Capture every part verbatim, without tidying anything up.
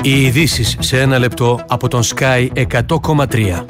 Οι ειδήσεις σε ένα λεπτό από τον Sky εκατό κόμμα τρία.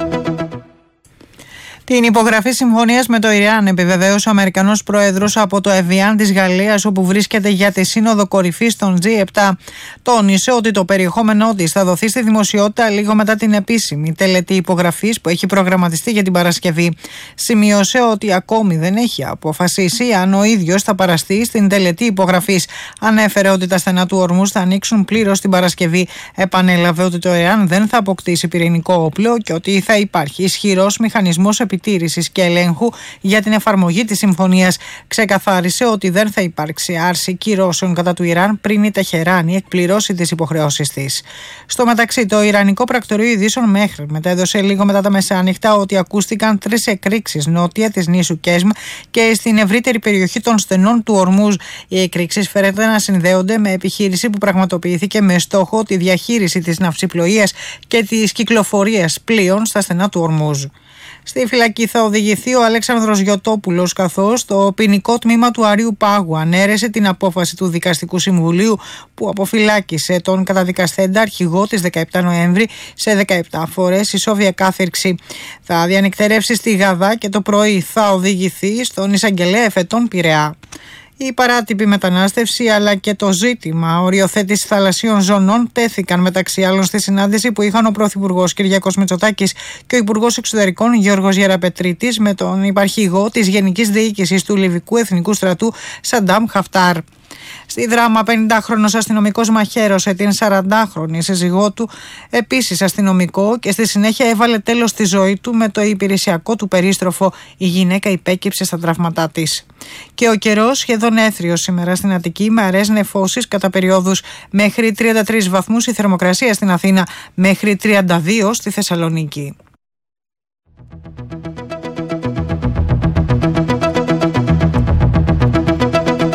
Την υπογραφή συμφωνίας με το Ιράν επιβεβαίωσε ο Αμερικανός Πρόεδρος από το Εβιάν της Γαλλίας, όπου βρίσκεται για τη Σύνοδο Κορυφής των τζι επτά. Τόνισε ότι το περιεχόμενό της θα δοθεί στη δημοσιότητα λίγο μετά την επίσημη τελετή υπογραφής που έχει προγραμματιστεί για την Παρασκευή. Σημείωσε ότι ακόμη δεν έχει αποφασίσει αν ο ίδιος θα παραστεί στην τελετή υπογραφής. Ανέφερε ότι τα στενά του Ορμούζ θα ανοίξουν πλήρως την Παρασκευή. Επανέλαβε ότι το Ιράν δεν θα αποκτήσει πυρηνικό όπλο και ότι θα υπάρχει ισχυρός μηχανισμός επιτήρησης και ελέγχου για την εφαρμογή της συμφωνίας. Ξεκαθάρισε ότι δεν θα υπάρξει άρση κυρώσεων κατά του Ιράν πριν η Τεχεράνη εκπληρώσει τις υποχρεώσεις της. Στο μεταξύ, το Ιρανικό Πρακτορείο Ειδήσεων Μέχρι μετέδωσε λίγο μετά τα μεσάνυχτα ότι ακούστηκαν τρεις εκρήξεις νότια της νήσου Κέσμ και στην ευρύτερη περιοχή των στενών του Ορμούζ. Οι εκρήξεις φέρεται να συνδέονται με επιχείρηση που πραγματοποιήθηκε με στόχο τη διαχείριση της ναυσιπλοείας και της κυκλοφορίας πλοίων στα στενά του Ορμούζ. Στη φυλακή θα οδηγηθεί ο Αλέξανδρος Γιωτόπουλος, καθώς το ποινικό τμήμα του Αρείου Πάγου ανέρεσε την απόφαση του Δικαστικού Συμβουλίου που αποφυλάκησε τον καταδικασθέντα αρχηγό της δεκαεπτά Νοέμβρη σε δεκαεπτά φορές ισόβια κάθυρξη. Θα διανυκτερεύσει στη Γαδά και το πρωί θα οδηγηθεί στον εισαγγελέα εφετών Πειραιά. Η παράτυπη μετανάστευση αλλά και το ζήτημα οριοθέτηση θαλασσίων ζωνών τέθηκαν μεταξύ άλλων στη συνάντηση που είχαν ο Πρωθυπουργός Κυριάκος Μητσοτάκης και ο Υπουργός Εξωτερικών Γιώργος Γεραπετρίτης με τον υπαρχηγό της Γενικής Διοίκησης του Λιβικού Εθνικού Στρατού Σαντάμ Χαφτάρ. Στη Δράμα, πενηντάχρονος αστυνομικός μαχαίρωσε την σαραντάχρονη σύζυγό του, επίσης αστυνομικό, και στη συνέχεια έβαλε τέλος στη ζωή του με το υπηρεσιακό του περίστροφο. Η γυναίκα υπέκυψε στα τραύματά της. Και ο καιρός σχεδόν έθριος σήμερα στην Αττική, με αραιές νεφώσεις κατά περιόδους, μέχρι τριάντα τρεις βαθμούς η θερμοκρασία στην Αθήνα, μέχρι τριάντα δύο στη Θεσσαλονίκη.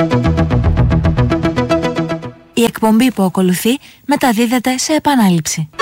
Η εκπομπή που ακολουθεί μεταδίδεται σε επανάληψη.